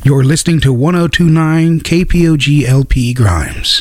You're listening to 102.9 KPOG LP Grimes.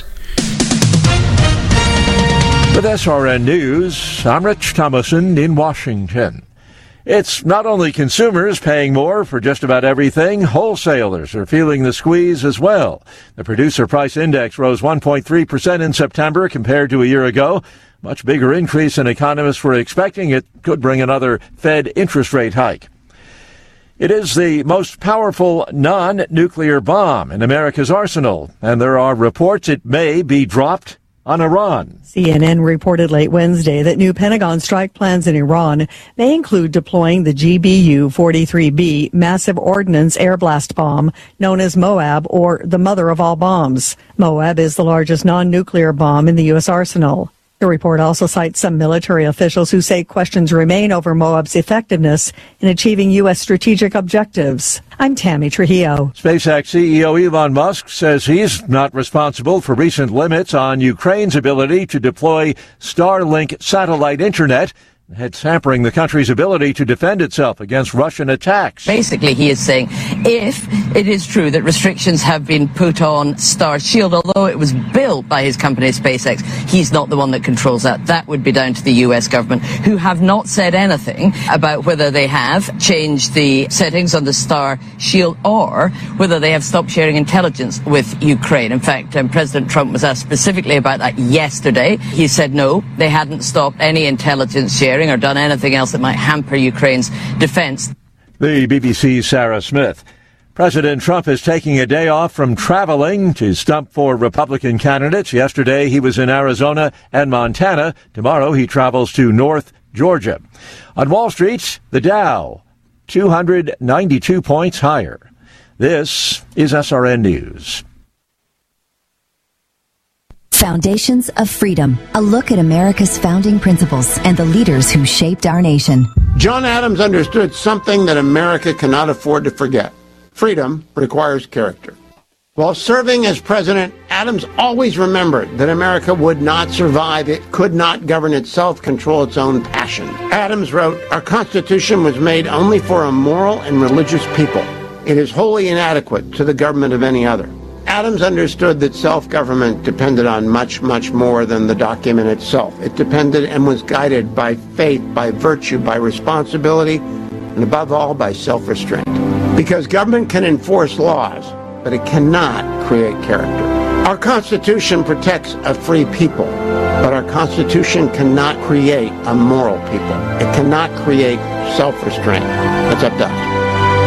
With SRN News, I'm Rich Thomason in Washington. It's not only consumers paying more for just about everything, wholesalers are feeling the squeeze as well. The Producer Price Index rose 1.3% in September compared to a year ago. Much bigger increase than economists were expecting. It could bring another Fed interest rate hike. It is the most powerful non-nuclear bomb in America's arsenal, and there are reports it may be dropped on Iran. CNN reported late Wednesday that new Pentagon strike plans in Iran may include deploying the GBU-43B massive ordnance air blast bomb known as Moab, or the mother of all bombs. Moab is the largest non-nuclear bomb in the U.S. arsenal. The report also cites some military officials who say questions remain over Moab's effectiveness in achieving U.S. strategic objectives. I'm Tammy Trujillo. SpaceX CEO Elon Musk says he's not responsible for recent limits on Ukraine's ability to deploy Starlink satellite internet. It's hampering the country's ability to defend itself against Russian attacks. Basically, he is saying if it is true that restrictions have been put on Starshield, although it was built by his company SpaceX, he's not the one that controls that. That would be down to the U.S. government, who have not said anything about whether they have changed the settings on the Starshield or whether they have stopped sharing intelligence with Ukraine. In fact, President Trump was asked specifically about that yesterday. He said no, they hadn't stopped any intelligence sharing or done anything else that might hamper Ukraine's defense. The BBC's Sarah Smith. President Trump is taking a day off from traveling to stump for Republican candidates. Yesterday, he was in Arizona and Montana. Tomorrow, he travels to North Georgia. On Wall Street, the Dow, 292 points higher. This is SRN News. Foundations of Freedom, a look at America's founding principles and the leaders who shaped our nation. John Adams understood something that America cannot afford to forget. Freedom requires character. While serving as president, Adams always remembered that America would not survive. It could not govern itself, control its own passion. Adams wrote, "Our Constitution was made only for a moral and religious people. It is wholly inadequate to the government of any other." Adams understood that self-government depended on much, much more than the document itself. It depended and was guided by faith, by virtue, by responsibility, and above all, by self-restraint. Because government can enforce laws, but it cannot create character. Our Constitution protects a free people, but our Constitution cannot create a moral people. It cannot create self-restraint. That's up to us.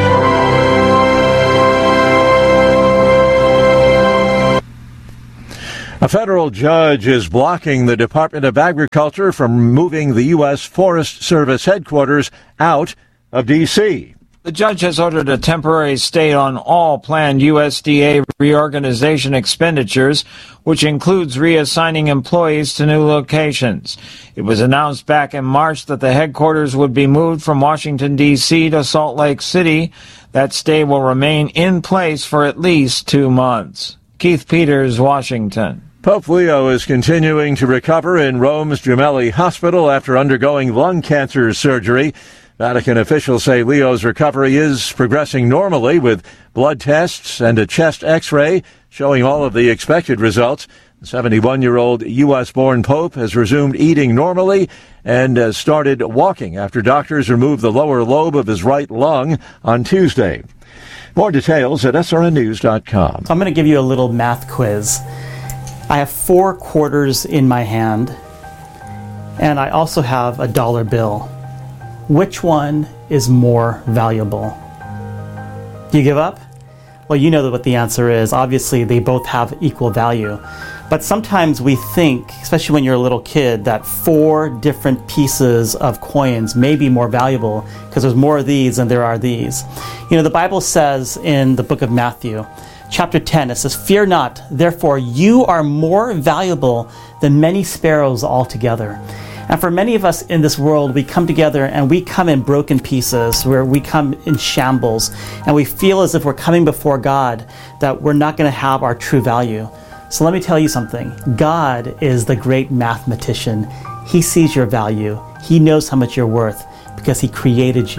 A federal judge is blocking the Department of Agriculture from moving the U.S. Forest Service headquarters out of D.C. The judge has ordered a temporary stay on all planned USDA reorganization expenditures, which includes reassigning employees to new locations. It was announced back in March that the headquarters would be moved from Washington, D.C. to Salt Lake City. That stay will remain in place for at least 2 months. Keith Peters, Washington. Pope Leo is continuing to recover in Rome's Gemelli Hospital after undergoing lung cancer surgery. Vatican officials say Leo's recovery is progressing normally with blood tests and a chest x-ray showing all of the expected results. The 71-year-old U.S.-born Pope has resumed eating normally and started walking after doctors removed the lower lobe of his right lung on Tuesday. More details at srnnews.com. So I'm going to give you a little math quiz. I have 4 quarters in my hand, and I also have a dollar bill. Which one is more valuable? Do you give up? Well, you know what the answer is. Obviously, they both have equal value. But sometimes we think, especially when you're a little kid, that 4 different pieces of coins may be more valuable because there's more of these than there are these. You know, the Bible says in the book of Matthew, chapter 10, it says, "Fear not, therefore you are more valuable than many sparrows altogether." And for many of us in this world, we come together and we come in broken pieces, where we come in shambles, and we feel as if we're coming before God, that we're not going to have our true value. So let me tell you something. God is the great mathematician. He sees your value. He knows how much you're worth because he created you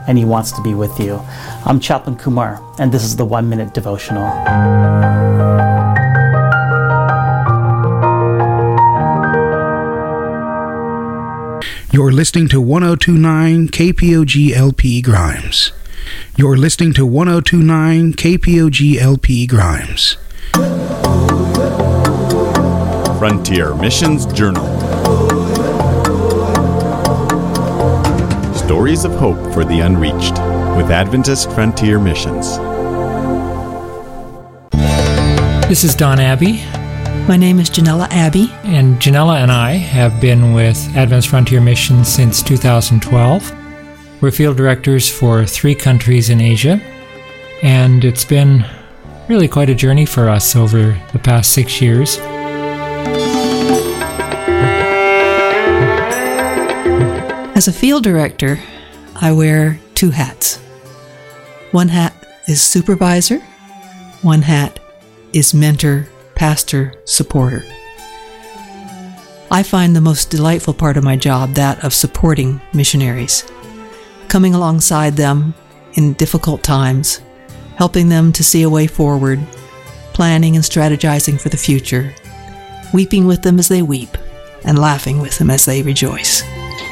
and He wants to be with you. I'm Chaplain Kumar, and this is the 1 Minute Devotional. You're listening to 1029 KPOG LP Grimes. You're listening to 1029 KPOG LP Grimes. Frontier Missions Journal. Stories of hope for the unreached with Adventist Frontier Missions. This is Don Abbey. My name is Janella Abbey. And Janella and I have been with Adventist Frontier Missions since 2012. We're field directors for 3 countries in Asia, and it's been really quite a journey for us over the past 6 years. As a field director, I wear 2 hats. One hat is supervisor, one hat is mentor, pastor, supporter. I find the most delightful part of my job that of supporting missionaries, coming alongside them in difficult times, helping them to see a way forward, planning and strategizing for the future, weeping with them as they weep, and laughing with them as they rejoice.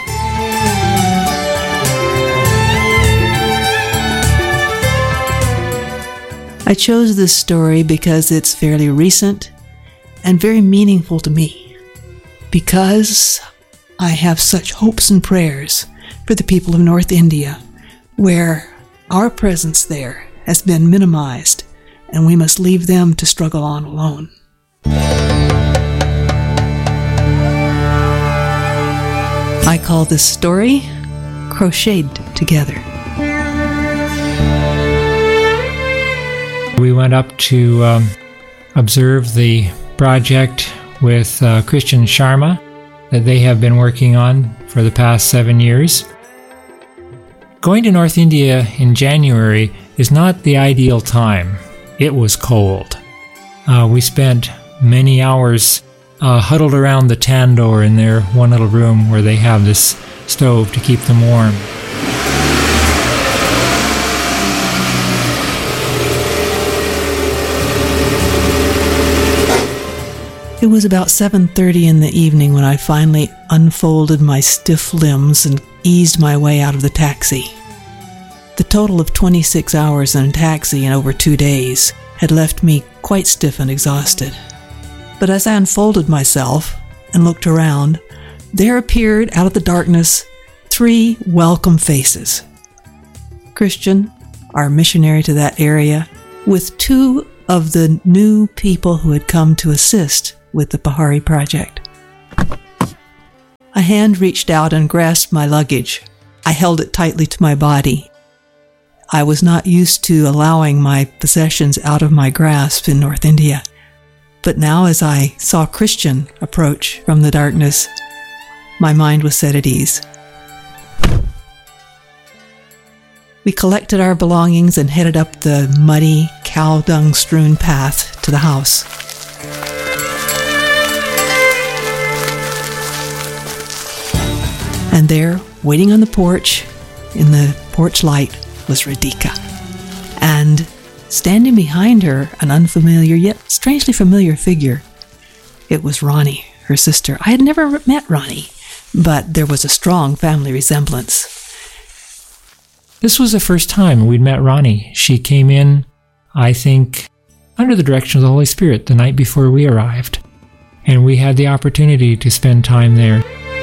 I chose this story because it's fairly recent and very meaningful to me, because I have such hopes and prayers for the people of North India, where our presence there has been minimized, and we must leave them to struggle on alone. I call this story Crocheted Together. We went up to observe the project with Christian Sharma that they have been working on for the past 7 years. Going to North India in January is not the ideal time. It was cold. We spent many hours huddled around the tandoor in their one little room where they have this stove to keep them warm. It was about 7:30 in the evening when I finally unfolded my stiff limbs and eased my way out of the taxi. The total of 26 hours in a taxi in over 2 days had left me quite stiff and exhausted. But as I unfolded myself and looked around, there appeared out of the darkness 3 welcome faces. Christian, our missionary to that area, with 2 of the new people who had come to assist with the Pahari project. A hand reached out and grasped my luggage. I held it tightly to my body. I was not used to allowing my possessions out of my grasp in North India. But now as I saw Christian approach from the darkness, my mind was set at ease. We collected our belongings and headed up the muddy, cow dung-strewn path to the house. And there, waiting on the porch, in the porch light, was Radhika. And standing behind her, an unfamiliar yet strangely familiar figure. It was Ronnie, her sister. I had never met Ronnie, but there was a strong family resemblance. This was the first time we'd met Ronnie. She came in, I think, under the direction of the Holy Spirit the night before we arrived, and we had the opportunity to spend time there.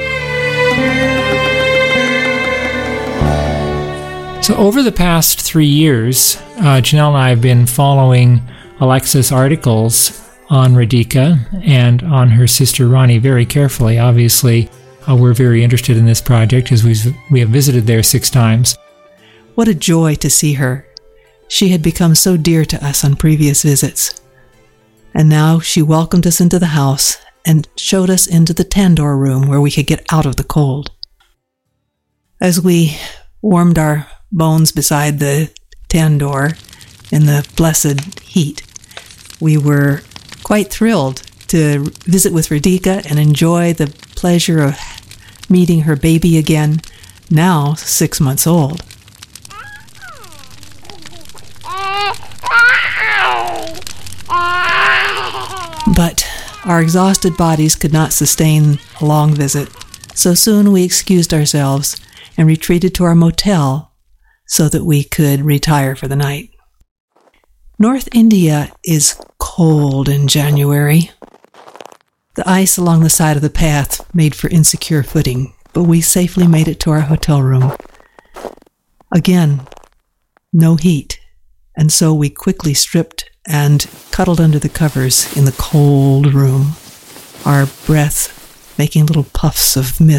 So over the past 3 years, Janelle and I have been following Alexa's articles on Radhika and on her sister Ronnie very carefully. Obviously, we're very interested in this project as we have visited there 6 times. What a joy to see her. She had become so dear to us on previous visits. And now she welcomed us into the house and showed us into the tandoor room where we could get out of the cold. As we warmed our bones beside the tandoor in the blessed heat, we were quite thrilled to visit with Radhika and enjoy the pleasure of meeting her baby again, now 6 months old. But our exhausted bodies could not sustain a long visit, so soon we excused ourselves and retreated to our motel so that we could retire for the night. North India is cold in January. The ice along the side of the path made for insecure footing, but we safely made it to our hotel room. Again, no heat, and so we quickly stripped and cuddled under the covers in the cold room, our breath making little puffs of mist